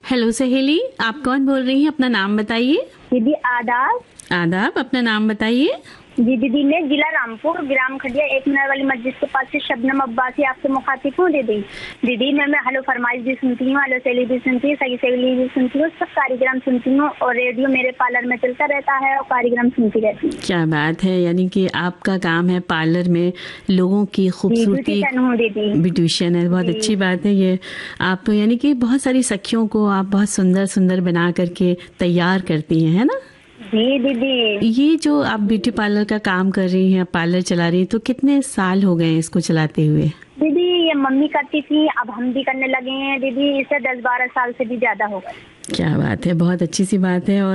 Hello सहेली, आप कौन बोल रही हैं? अपना नाम बताइए। दीदी आदाब। आदाब, अपना नाम बताइए। जी दीदी, मैं जिला रामपुर, ग्राम खड़िया, 1 मीनार वाली मस्जिद के पास से शबनम अब्बासी आपसे मुखातिब हूँ दीदी। दीदी मैं हेलो फरमाइश भी सुनती हूँ, हेलो सहेली भी सुनती हूँ, सही सहेली भी सुनती हूँ, सब कार्यक्रम सुनती हूँ और रेडियो मेरे पार्लर में चलता रहता है और कार्यक्रम सुनती रहती हूँ। क्या बात है, यानी कि आपका काम है पार्लर में लोगों की खूबसूरती ब्यूटिशियन है। बहुत अच्छी बात है ये। आप यानी कि बहुत सारी सखियों को आप बहुत सुंदर सुंदर बना करके तैयार करती हैं, है ना? जी दीदी। ये जो आप ब्यूटी पार्लर का काम कर रही हैं, पार्लर चला रही हैं, तो कितने साल हो गए इसको चलाते हुए? दीदी ये मम्मी करती थी, अब हम भी करने लगे हैं दीदी। इसे 10-12 साल से भी ज्यादा हो गए। क्या बात है, बहुत अच्छी सी बात है। और